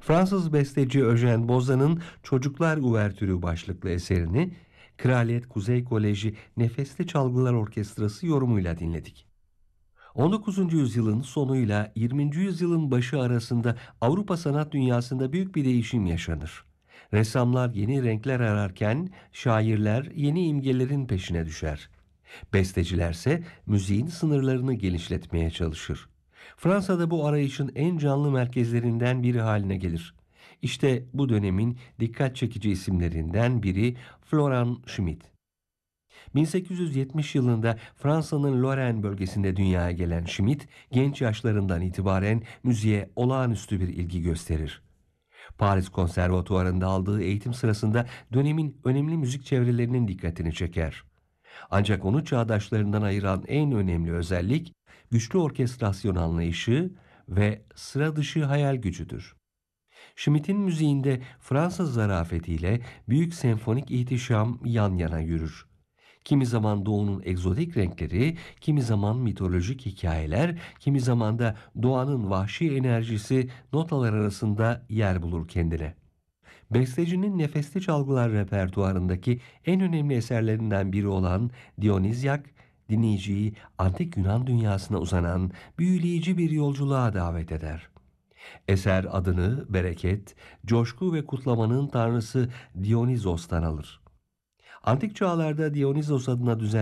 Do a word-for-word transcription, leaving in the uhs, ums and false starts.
Fransız besteci Eugène Bozan'ın Çocuklar Uvertürü başlıklı eserini Kraliyet Kuzey Koleji Nefesli Çalgılar Orkestrası yorumuyla dinledik. on dokuzuncu yüzyılın sonuyla yirminci yüzyılın başı arasında Avrupa sanat dünyasında büyük bir değişim yaşanır. Ressamlar yeni renkler ararken şairler yeni imgelerin peşine düşer. Bestecilerse müziğin sınırlarını genişletmeye çalışır. Fransa'da bu arayışın en canlı merkezlerinden biri haline gelir. İşte bu dönemin dikkat çekici isimlerinden biri Florent Schmitt. bin sekiz yüz yetmiş yılında Fransa'nın Lorraine bölgesinde dünyaya gelen Schmitt, genç yaşlarından itibaren müziğe olağanüstü bir ilgi gösterir. Paris Konservatuvarı'nda aldığı eğitim sırasında dönemin önemli müzik çevrelerinin dikkatini çeker. Ancak onu çağdaşlarından ayıran en önemli özellik, güçlü orkestrasyon anlayışı ve sıra dışı hayal gücüdür. Schmitt'in müziğinde Fransız zarafetiyle büyük senfonik ihtişam yan yana yürür. Kimi zaman doğunun egzotik renkleri, kimi zaman mitolojik hikayeler, kimi zaman da doğanın vahşi enerjisi notalar arasında yer bulur kendine. Bestecinin nefesli çalgılar repertuarındaki en önemli eserlerinden biri olan Dionysyak, dinleyiciyi antik Yunan dünyasına uzanan büyüleyici bir yolculuğa davet eder. Eser adını bereket, coşku ve kutlamanın tanrısı Dionysos'tan alır. Antik çağlarda Dionysos adına düzenlenen